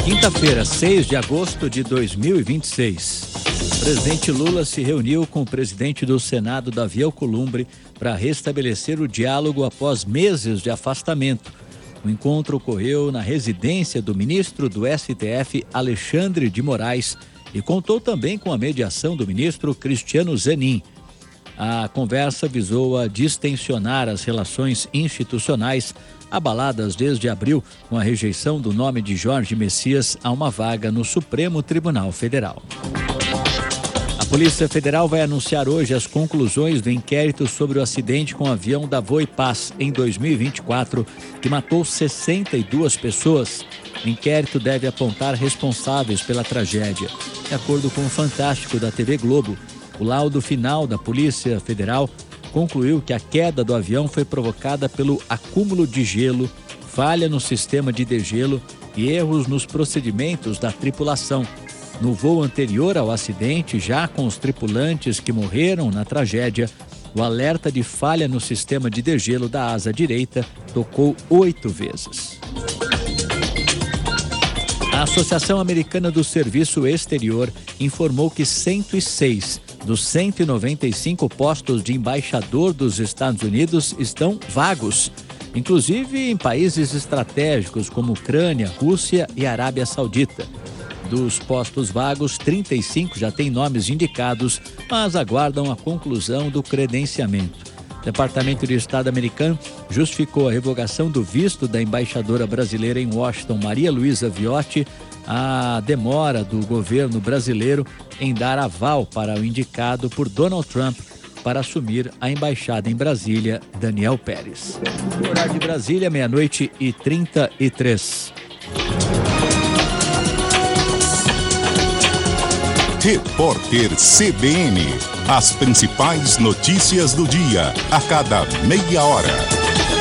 Quinta-feira, 6 de agosto de 2026. O presidente Lula se reuniu com o presidente do Senado, Davi Alcolumbre, para restabelecer o diálogo após meses de afastamento. O encontro ocorreu na residência do ministro do STF, Alexandre de Moraes, e contou também com a mediação do ministro Cristiano Zanin. A conversa visou a distensionar as relações institucionais abaladas desde abril com a rejeição do nome de Jorge Messias a uma vaga no Supremo Tribunal Federal. A Polícia Federal vai anunciar hoje as conclusões do inquérito sobre o acidente com o avião da Voipaz em 2024, que matou 62 pessoas. O inquérito deve apontar responsáveis pela tragédia. De acordo com o Fantástico da TV Globo, o laudo final da Polícia Federal concluiu que a queda do avião foi provocada pelo acúmulo de gelo, falha no sistema de degelo e erros nos procedimentos da tripulação. No voo anterior ao acidente, já com os tripulantes que morreram na tragédia, o alerta de falha no sistema de degelo da asa direita tocou 8 vezes. A Associação Americana do Serviço Exterior informou que 106 dos 195 postos de embaixador dos Estados Unidos estão vagos, inclusive em países estratégicos como Ucrânia, Rússia e Arábia Saudita. Dos postos vagos, 35 já têm nomes indicados, mas aguardam a conclusão do credenciamento. O Departamento de Estado americano justificou a revogação do visto da embaixadora brasileira em Washington, Maria Luísa Viotti, a demora do governo brasileiro em dar aval para o indicado por Donald Trump para assumir a embaixada em Brasília, Daniel Pérez. No horário de Brasília, 12:33. Repórter CBN. As principais notícias do dia, a cada meia hora.